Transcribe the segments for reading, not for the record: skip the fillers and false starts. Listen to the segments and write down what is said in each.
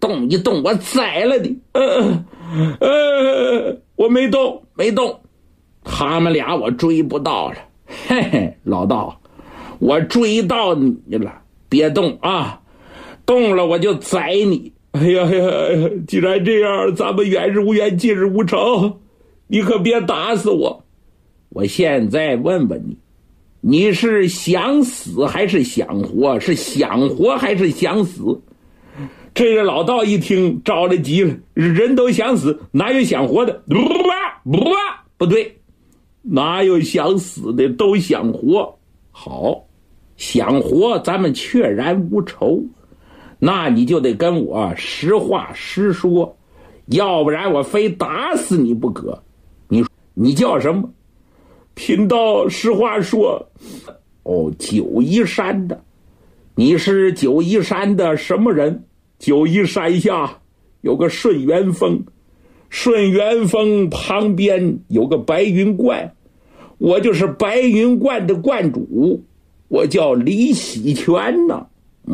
动一动我宰了你。我没动。他们俩我追不到了。嘿嘿，老道，我追到你了，别动啊，动了我就宰你。哎呀，既然这样，咱们远日无冤，近日无仇，你可别打死我。我现在问问你，你是想死还是想活？是想活还是想死？这个老道一听着了急了，人都想死，哪有想活的？不对，哪有想死的，都想活。好，想活咱们确然无仇，那你就得跟我实话实说，要不然我非打死你不可。你叫什么？贫道实话说。哦，九嶷山的。你是九嶷山的什么人？九嶷山下有个顺元峰，顺元峰旁边有个白云观，我就是白云观的观主，我叫李喜全呢。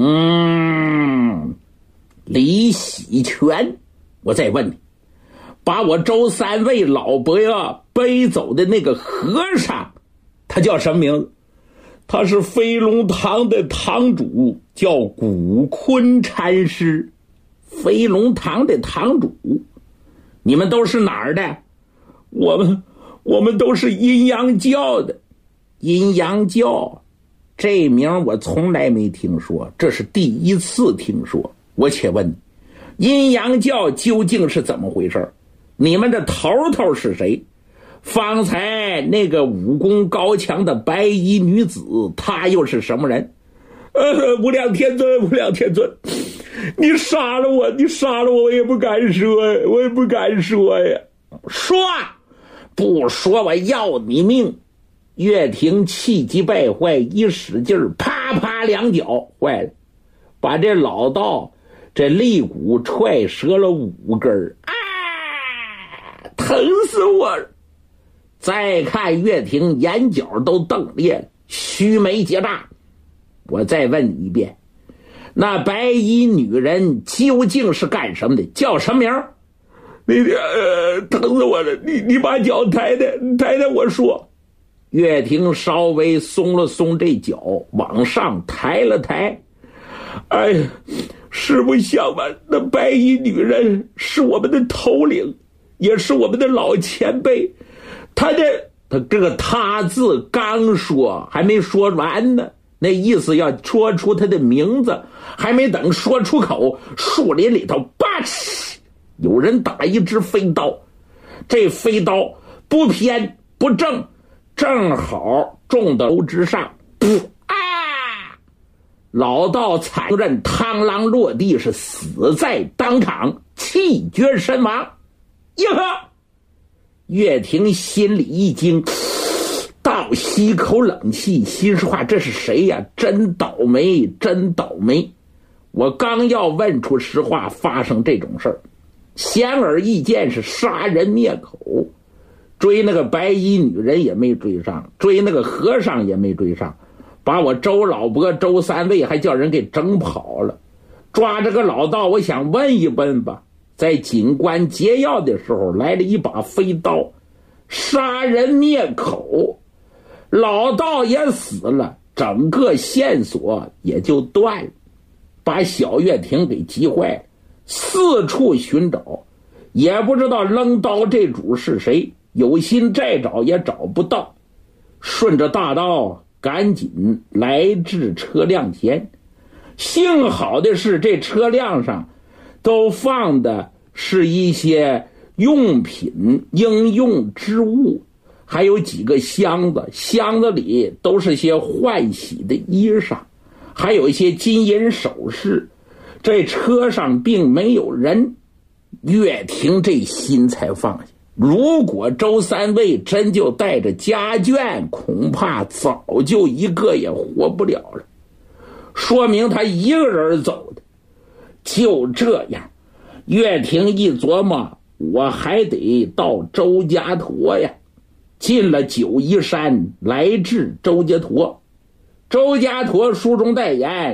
李喜全，我再问你，把我周三位老伯呀背走的那个和尚，他叫什么名字？他是飞龙堂的堂主，叫古坤禅师。飞龙堂的堂主，你们都是哪儿的？我们都是阴阳教的。阴阳教这名我从来没听说，这是第一次听说。我且问你，阴阳教究竟是怎么回事？你们的头头是谁？方才那个武功高强的白衣女子，她又是什么人？无量天尊，无量天尊，你杀了我，我也不敢说呀。说，不说我要你命。岳霆气急败坏，一使劲儿，啪啪两脚，坏了，把这老道这肋骨踹折了5根啊！疼死我了！再看岳霆眼角都瞪裂了，须眉结炸。我再问你一遍，那白衣女人究竟是干什么的？叫什么名？疼死我了！你把脚抬抬，我说。岳霆稍微松了松这脚，往上抬了抬。哎呀，实不相瞒，那白衣女人是我们的头领，也是我们的老前辈。他这个他字刚说，还没说完呢，那意思要说出他的名字，还没等说出口，树林里头吧哧，有人打一支飞刀。这飞刀不偏不正，正好中到楼之上，老道惨刃螳螂落地，是死在当场，气绝身亡。岳霆心里一惊，倒吸一口冷气，心说话，这是谁呀？真倒霉，真倒霉！我刚要问出实话，发生这种事儿，显而易见是杀人灭口。追那个白衣女人也没追上，追那个和尚也没追上，把我周老伯、周三位还叫人给整跑了。抓这个老道，我想问一问吧，在警官劫要的时候来了一把飞刀，杀人灭口，老道也死了，整个线索也就断了，把小岳霆给急坏了，四处寻找，也不知道扔刀这主是谁，有心再找也找不到。顺着大道赶紧来至车辆前，幸好的是这车辆上都放的是一些用品应用之物，还有几个箱子，箱子里都是些换洗的衣裳，还有一些金银首饰。这车上并没有人，岳霆这心才放下。如果周三位真就带着家眷，恐怕早就一个也活不了了，说明他一个人走的。就这样，岳霆一琢磨，我还得到周家坨呀。进了九嶷山，来至周家坨。周家坨书中代言，